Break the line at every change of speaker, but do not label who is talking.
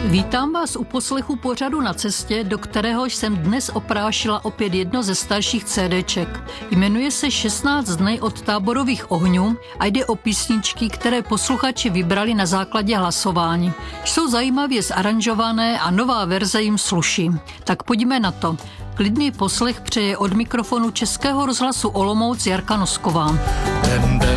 Vítám vás u poslechu pořadu Na cestě, do kterého jsem dnes oprášila opět jedno ze starších CDček. Jmenuje se 16 dny od táborových ohňů a jde o písničky, které posluchači vybrali na základě hlasování. Jsou zajímavě zaranžované a nová verze jim sluší. Tak pojďme na to. Klidný poslech přeje od mikrofonu Českého rozhlasu Olomouc Jarka Nosková.
Den